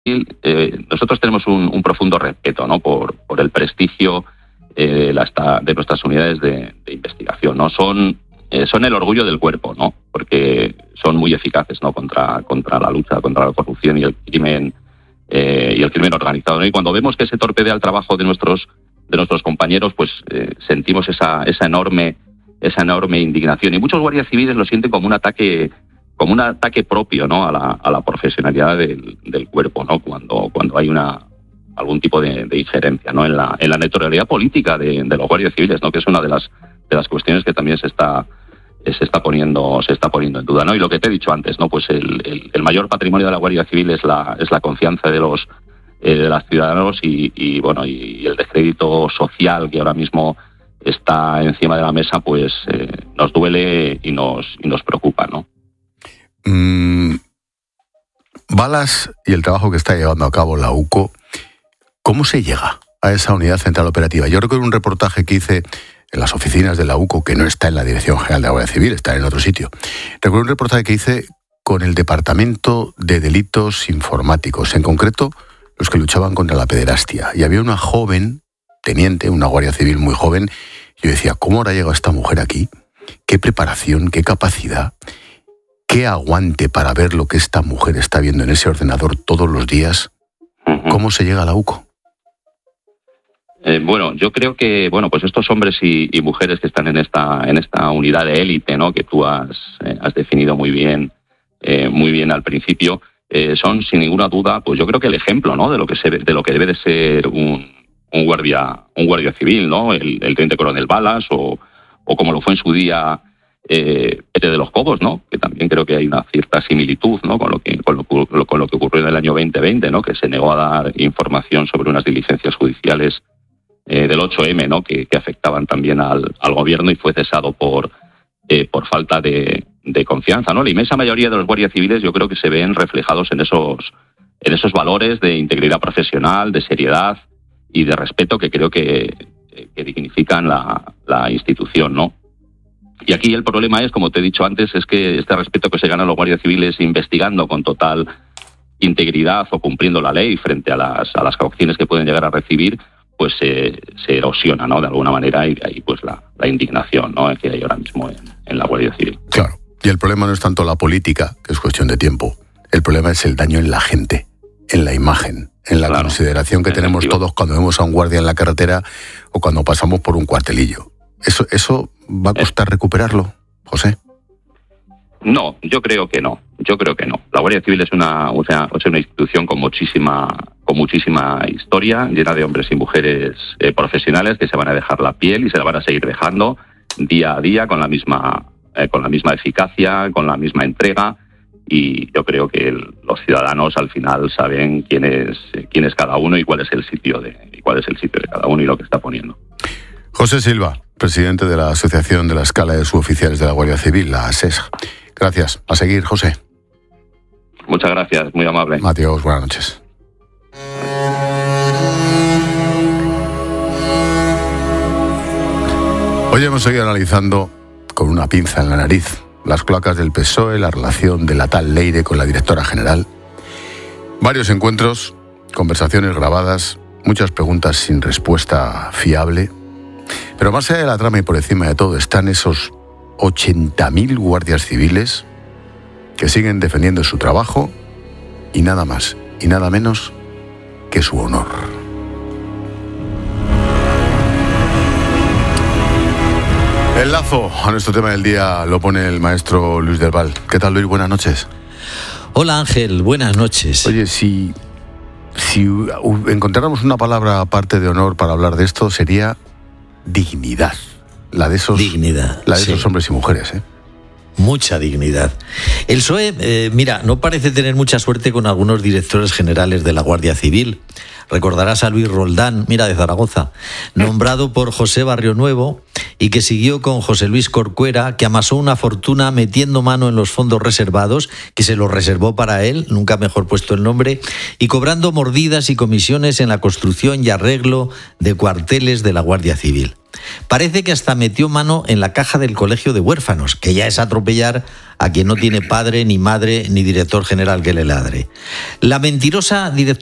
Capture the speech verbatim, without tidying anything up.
eh, nosotros tenemos un, un profundo respeto, ¿no? por, por el prestigio eh, la, de nuestras unidades de, de investigación, ¿no? Son, eh, son el orgullo del cuerpo, ¿no? Porque son muy eficaces, ¿no? contra, contra la lucha contra la corrupción y el crimen eh, y el crimen organizado, ¿no? Y cuando vemos que se torpedea el trabajo de nuestros de nuestros compañeros, pues eh, sentimos esa esa enorme esa enorme indignación, y muchos guardias civiles lo sienten como un ataque como un ataque propio, ¿no? a la a la profesionalidad del, del cuerpo, ¿no? Cuando cuando hay una algún tipo de, de injerencia, ¿no? en la en la neutralidad política de, de los guardias civiles, ¿no? Que es una de las de las cuestiones que también se está se está poniendo se está poniendo en duda, ¿no? Y lo que te he dicho antes, ¿no? Pues el, el, el mayor patrimonio de la Guardia Civil es la es la confianza de los eh, de los ciudadanos y, y bueno y el descrédito social que ahora mismo está encima de la mesa, pues eh, nos duele y nos y nos preocupa, ¿no? Mm, Balas y el trabajo que está llevando a cabo la U C O, ¿cómo se llega a esa unidad central operativa? Yo recuerdo un reportaje que hice en las oficinas de la U C O, que no está en la Dirección General de la Guardia Civil, está en otro sitio. Recuerdo un reportaje que hice con el Departamento de Delitos Informáticos, en concreto los que luchaban contra la pederastia. Y había una joven teniente, una guardia civil muy joven, y yo decía, ¿cómo habrá llegado esta mujer aquí? ¿Qué preparación, qué capacidad, qué aguante para ver lo que esta mujer está viendo en ese ordenador todos los días? ¿Cómo se llega a la U C O? Eh, bueno, yo creo que bueno, pues estos hombres y, y mujeres que están en esta en esta unidad de élite, ¿no? Que tú has eh, has definido muy bien eh, muy bien al principio, eh, son sin ninguna duda, pues yo creo que el ejemplo, ¿no? De lo que se de lo que debe de ser un, un guardia un guardia civil, ¿no? El, el teniente coronel Balas o o como lo fue en su día eh, Pete de los Cobos, ¿no? Que también creo que hay una cierta similitud, ¿no? Con lo que con lo, con lo que ocurrió en el año veinte veinte, ¿no? Que se negó a dar información sobre unas diligencias judiciales Eh, del ocho eme, ¿no? que, que afectaban también al, al gobierno, y fue cesado por eh, por falta de, de confianza, ¿no? La inmensa mayoría de los guardias civiles yo creo que se ven reflejados en esos en esos valores de integridad profesional, de seriedad y de respeto que creo que, que dignifican la, la institución, ¿no? Y aquí el problema es, como te he dicho antes, es que este respeto que se ganan los guardias civiles investigando con total integridad o cumpliendo la ley frente a las a las coacciones que pueden llegar a recibir, pues se, se erosiona, ¿no? De alguna manera, y de ahí pues la, la indignación, ¿no? que hay ahora mismo en, en la Guardia Civil. Claro, y el problema no es tanto la política, que es cuestión de tiempo, el problema es el daño en la gente, en la imagen, en la claro, consideración que tenemos efectivo. Todos cuando vemos a un guardia en la carretera o cuando pasamos por un cuartelillo. ¿Eso, eso va a costar eh. recuperarlo, José? No, yo creo que no, yo creo que no. La Guardia Civil es una, o sea, es una institución con muchísima, con muchísima historia, llena de hombres y mujeres eh, profesionales que se van a dejar la piel y se la van a seguir dejando día a día con la misma, eh, con la misma eficacia, con la misma entrega, y yo creo que el, los ciudadanos al final saben quién es, quién es cada uno y cuál es el sitio de, y cuál es el sitio de cada uno y lo que está poniendo. José Silva, presidente de la Asociación de la Escala de Suboficiales de la Guardia Civil, la A S E S. Gracias. A seguir, José. Muchas gracias, muy amable. Mateos, buenas noches. Hoy hemos seguido analizando con una pinza en la nariz las cloacas del P S O E, la relación de la tal Leire con la directora general. Varios encuentros, conversaciones grabadas, muchas preguntas sin respuesta fiable. Pero más allá de la trama y por encima de todo están esos ochenta mil guardias civiles que siguen defendiendo su trabajo y nada más y nada menos que su honor. El lazo a nuestro tema del día lo pone el maestro Luis del Val. ¿Qué tal, Luis? Buenas noches. Hola, Ángel. Buenas noches. Oye, si, si encontráramos una palabra aparte de honor para hablar de esto, sería dignidad. La de esos, dignidad, la de sí. esos hombres y mujeres, ¿eh? Mucha dignidad. El P S O E, eh, mira, no parece tener mucha suerte con algunos directores generales de la Guardia Civil. Recordarás a Luis Roldán, mira, de Zaragoza, nombrado por José Barrionuevo y que siguió con José Luis Corcuera, que amasó una fortuna metiendo mano en los fondos reservados, que se los reservó para él, nunca mejor puesto el nombre, y cobrando mordidas y comisiones en la construcción y arreglo de cuarteles de la Guardia Civil. Parece que hasta metió mano en la caja del colegio de huérfanos, que ya es atropellar a quien no tiene padre, ni madre, ni director general que le ladre. La mentirosa directora